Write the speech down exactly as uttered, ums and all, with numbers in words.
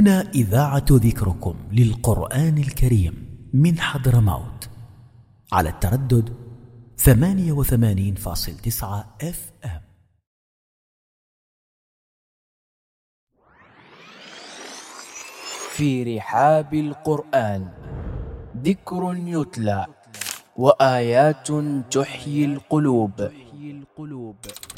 هنا إذاعة ذكركم للقرآن الكريم من حضرموت على التردد ثمانية وثمانين فاصل تسعة اف ام. في رحاب القرآن ذكر يتلى وآيات تحيي القلوب.